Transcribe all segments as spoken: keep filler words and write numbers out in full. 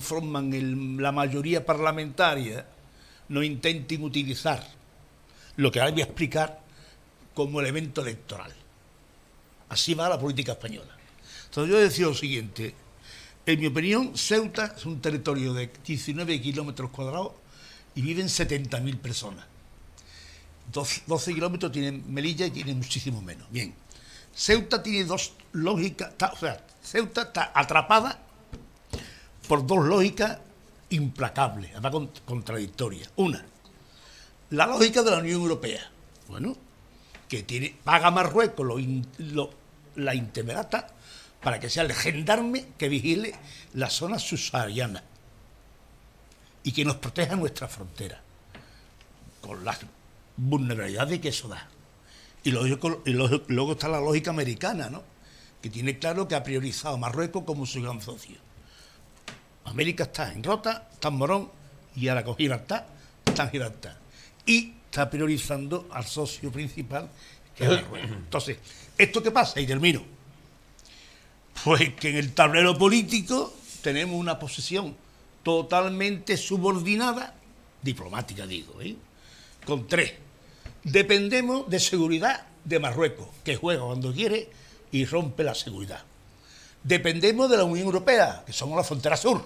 forman el, la mayoría parlamentaria no intenten utilizar lo que ahora voy a explicar como elemento electoral. Así va la política española. Entonces yo decía lo siguiente: en mi opinión, Ceuta es un territorio de diecinueve kilómetros cuadrados y viven setenta mil personas. doce kilómetros tiene Melilla y tiene muchísimo menos. Bien, Ceuta tiene dos lógicas, está, o sea, Ceuta está atrapada por dos lógicas implacables, además contradictorias. Una, la lógica de la Unión Europea, bueno, que tiene, paga a Marruecos lo, lo, la intemerata para que sea el gendarme que vigile la zona subsahariana y que nos proteja nuestra frontera, con las vulnerabilidades que eso da. Y luego, y luego, luego está la lógica americana, ¿no?, que tiene claro que ha priorizado a Marruecos como su gran socio. América está en Rota, está en Morón, y ahora con Gibraltar, está en Gibraltar. Y está priorizando al socio principal, que es Marruecos. Entonces, ¿esto qué pasa? Y termino. Pues que en el tablero político tenemos una posición totalmente subordinada, diplomática digo, ¿eh?, con tres. Dependemos de seguridad de Marruecos, que juega cuando quiere y rompe la seguridad. Dependemos de la Unión Europea, que somos la frontera sur.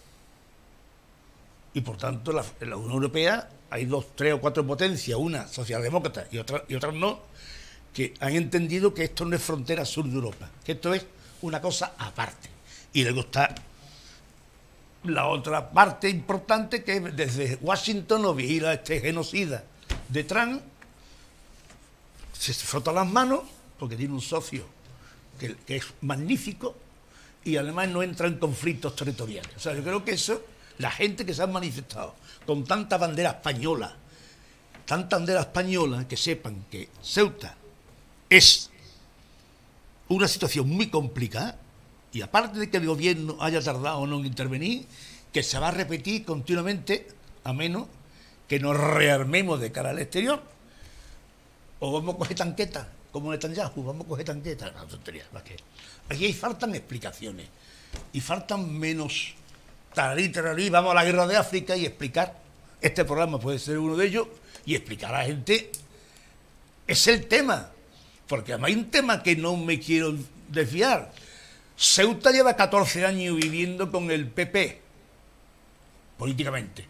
Y por tanto, la, en la Unión Europea hay dos, tres o cuatro potencias, una socialdemócrata y otra y otras no, que han entendido que esto no es frontera sur de Europa, que esto es una cosa aparte. Y luego está la otra parte importante, que desde Washington nos vigila este genocida de Trump, se frota las manos porque tiene un socio que, que es magnífico y además no entra en conflictos territoriales. O sea, yo creo que eso, la gente que se ha manifestado con tanta bandera española, tanta bandera española, que sepan que Ceuta es una situación muy complicada, y aparte de que el gobierno haya tardado o no en intervenir, que se va a repetir continuamente, a menos que nos rearmemos de cara al exterior, o vamos a coger tanquetas, como Netanyahu, vamos a coger tanquetas. No, tontería, ¿para qué? Aquí hay, faltan explicaciones, y faltan menos tararí, tararí, vamos a la guerra de África y explicar. Este programa puede ser uno de ellos, y explicar a la gente, es el tema, porque además hay un tema que no me quiero desviar. Ceuta lleva catorce años viviendo con el P P, políticamente.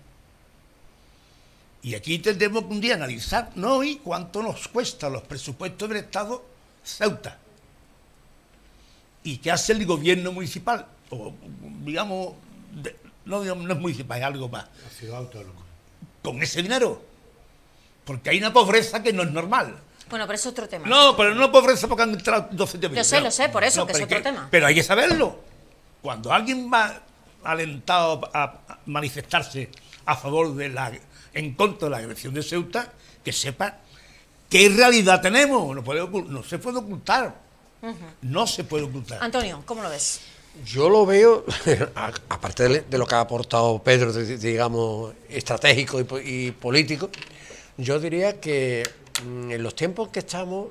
Y aquí tendremos que un día analizar, no hoy, cuánto nos cuesta los presupuestos del Estado Ceuta. Y qué hace el gobierno municipal, o digamos, de, no, digamos, no es municipal, es algo más. La ciudad autónoma. Con ese dinero. Porque hay una pobreza que no es normal. Bueno, pero es otro tema. No, pero no pobreza porque han entrado doscientos mil. Lo sé, lo sé, por eso, no, que es otro que, tema. Pero hay que saberlo. Cuando alguien va alentado a manifestarse a favor de la, en contra de la agresión de Ceuta, que sepa qué realidad tenemos. No, puede, no se puede ocultar. Uh-huh. No se puede ocultar. Antonio, ¿cómo lo ves? Yo lo veo, aparte de lo que ha aportado Pedro, digamos, estratégico y, y político, yo diría que en los tiempos que estamos,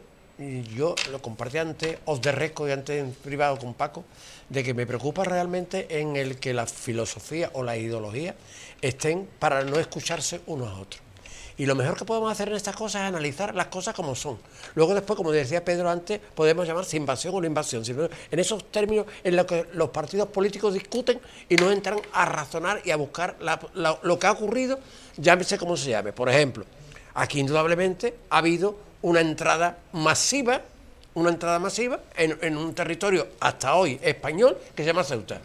yo lo compartí antes, off the record y antes en privado con Paco, de que me preocupa realmente en el que la filosofía o la ideología estén para no escucharse unos a otros. Y lo mejor que podemos hacer en estas cosas es analizar las cosas como son. Luego después, como decía Pedro antes, podemos llamarse invasión o no invasión. En esos términos en los que los partidos políticos discuten y no entran a razonar y a buscar la, la, lo que ha ocurrido, llámese como se llame. Por ejemplo, aquí indudablemente ha habido una entrada masiva, una entrada masiva en, en un territorio hasta hoy español que se llama Ceuta.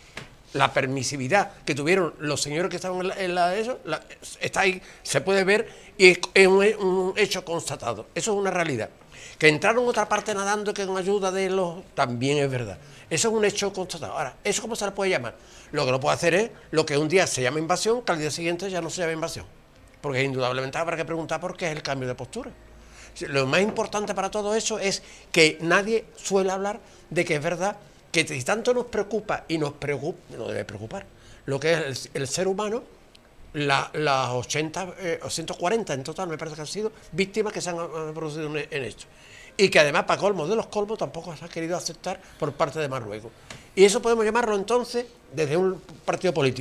La permisividad que tuvieron los señores que estaban en la, en la eso, la, está ahí, se puede ver y es, es un, un hecho constatado. Eso es una realidad. Que entraron otra parte nadando que con ayuda de los... también es verdad. Eso es un hecho constatado. Ahora, ¿eso cómo se le puede llamar? Lo que no puede hacer es lo que un día se llama invasión, que al día siguiente ya no se llama invasión. Porque indudablemente habrá que preguntar por qué es el cambio de postura. Lo más importante para todo eso es que nadie suele hablar de que es verdad que si tanto nos preocupa y nos preocupa, no debe preocupar, lo que es el, el ser humano, la, las ochenta, eh, o ciento cuarenta en total me parece que han sido víctimas que se han, han producido en, en esto. Y que además, para colmo de los colmos, tampoco se ha querido aceptar por parte de Marruecos. Y eso podemos llamarlo entonces desde un partido político.